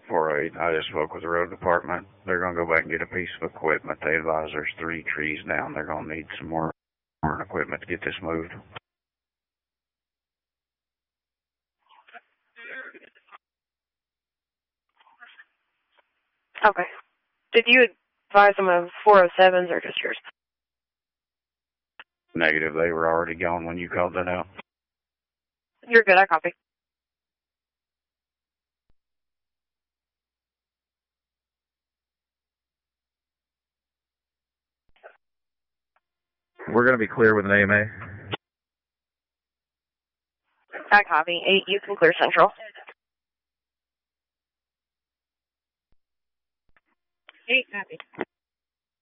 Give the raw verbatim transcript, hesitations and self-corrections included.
four eight. I just spoke with the road department. They're going to go back and get a piece of equipment. They advise there's three trees down. They're going to need some more, more equipment to get this moved. Okay. Did you advise them of four oh sevens or just yours? Negative. They were already gone when you called that out. You're good. I copy. We're going to be clear with an A M A. I copy. eight, you can clear Central. eight, copy.